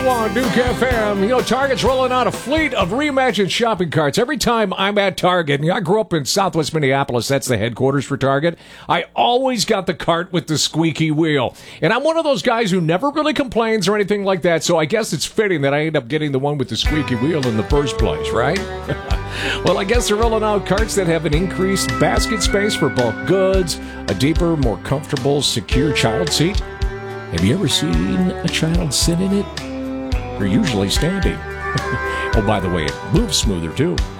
on Duke FM. You know, Target's rolling out a fleet of reimagined shopping carts. Every time I'm at Target, and I grew up in Southwest Minneapolis, that's the headquarters for Target, I always got the cart with the squeaky wheel. And I'm one of those guys who never really complains or anything like that, so I guess it's fitting that I end up getting the one with the squeaky wheel in the first place, right? Well, I guess they're rolling out carts that have an increased basket space for bulk goods, a deeper, more comfortable, secure child seat. Have you ever seen a child sit in it? They're usually standing. Oh, by the way, it moves smoother, too.